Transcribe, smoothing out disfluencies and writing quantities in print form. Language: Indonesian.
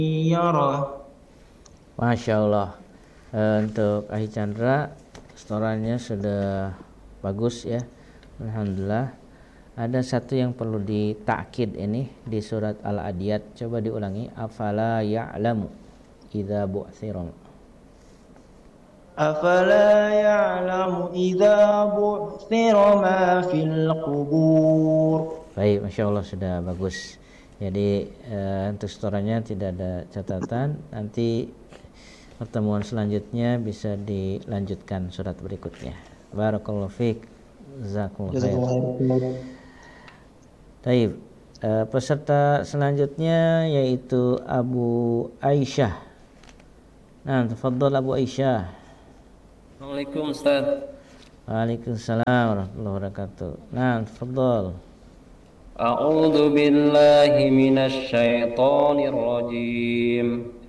يره. Masya Allah. Untuk Ahi Chandra setorannya sudah bagus ya, alhamdulillah. Ada satu yang perlu ditakkid ini di surat Al-Adiyat, coba diulangi. Afala ya'lamu idza bu'thira. أفلا يعلم إذا بعثر ما في القبور. Baik, Masya Allah sudah bagus. Jadi untuk setorannya tidak ada catatan. Nanti pertemuan selanjutnya bisa dilanjutkan surat berikutnya. Barakallahu fiik. Jazakumullah khair. Baik, peserta selanjutnya yaitu Abu Aisyah. Nah, tafadhol Abu Aisyah. Assalamualaikum Ustaz. Waalaikumsalam warahmatullahi wabarakatuh. Nah, tafadhol. A'udzu billahi minasy syaithanir rajim.